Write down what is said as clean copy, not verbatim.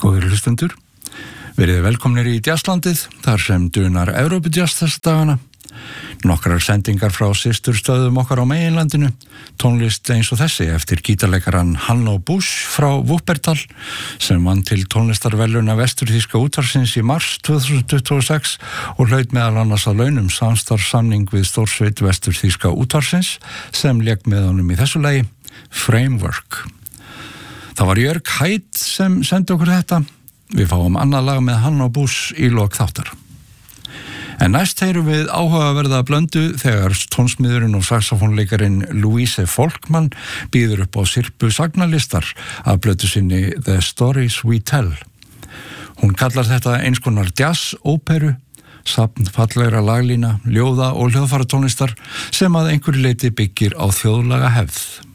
Góðir hlustendur, verið velkomnir í Jazzlandið, þar sem dunar Evrópujazz þessa dagana. Nokkrar sendingar frá systurstöðum okkar á meginlandinu, tónlist eins og þessi eftir gítarleikaran Hanno Busch frá Wuppertal, sem vann til tónlistarverðlauna vesturþýska útvarpsins í mars 2026 og hlaut meðal annars að launum samstarfssamning við stórsveit vesturþýska útvarpsins, sem lék með honum í þessu lagi, Framework. Það var Jörg Haidt sem sendi okkur þetta. Við fáum annað lag með Hanno Busch í lok þáttar. En næst heyrum við áhugaverða blöndu þegar tónsmiðurinn og saxofónleikarin Louise Folkmann býður upp á sirpu sagnalistar af plötu sinni The Stories We Tell. Hún kallar þetta eins konar jazz-óperu, safn fallegra laglína, ljóða og hljóðfæratónlistar sem að einhverju leyti byggir á þjóðlaga hefð.